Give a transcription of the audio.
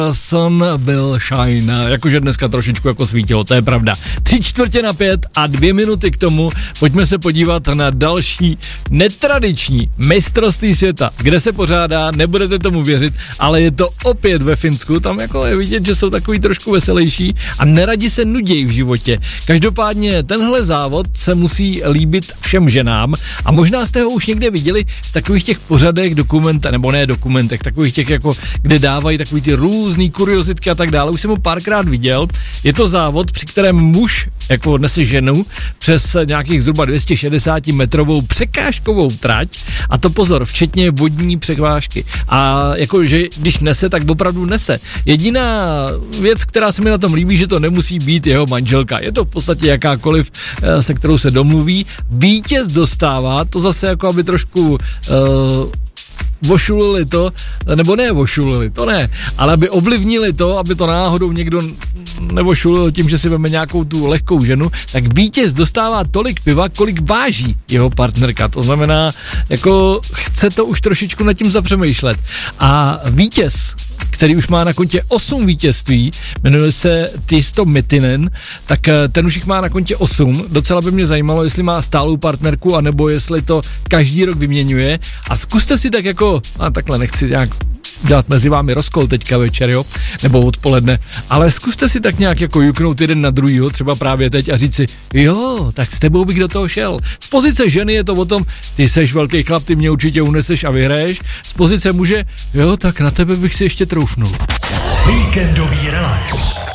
Sun will shine, jakože dneska trošičku jako svítilo, to je pravda. 3:45 a 2 minuty k tomu, pojďme se podívat na další netradiční mistrovství světa, kde se pořádá, nebudete tomu věřit, ale je to opět ve Finsku, tam jako je vidět, že jsou takový trošku veselější a neradi se nudějí v životě. Každopádně tenhle závod se musí líbit všem ženám a možná jste ho už někde viděli v takových těch pořadech dokumentech, takových těch jako, kde dávají takový ty různý kuriozitky a tak dále. Už jsem ho párkrát viděl. Je to závod, při kterém muž jako nese ženu přes nějakých zhruba 260 metrovou překážkovou trať a to pozor, včetně vodní překážky. A jakože když nese, tak opravdu nese. Jediná věc, která se mi na tom líbí, že to nemusí být jeho manželka. Je to v podstatě jakákoliv, se kterou se domluví. Vítěz dostává, to zase jako aby trošku vošulili to, nebo ne vošulili, to ne, ale aby ovlivnili to, aby to náhodou někdo nevošulil tím, že si veme nějakou tu lehkou ženu, tak vítěz dostává tolik piva, kolik váží jeho partnerka. To znamená, jako chce to už trošičku nad tím zapřemýšlet. A vítěz, který už má na kontě 8 vítězství, jmenuje se Tisto Mittinen, tak ten už jich má na kontě 8. Docela by mě zajímalo, jestli má stálou partnerku, anebo jestli to každý rok vyměňuje. A zkuste si tak jako, takhle nechci nějak dělat mezi vámi rozkol teďka večer, jo, nebo odpoledne, ale zkuste si tak nějak jako juknout jeden na druhýho, třeba právě teď a říct si, jo, tak s tebou bych do toho šel. Z pozice ženy je to o tom, ty seš velký chlap, ty mě určitě uneseš a vyhraješ. Z pozice muže, jo, tak na tebe bych si ještě troufnul. Víkendový relax.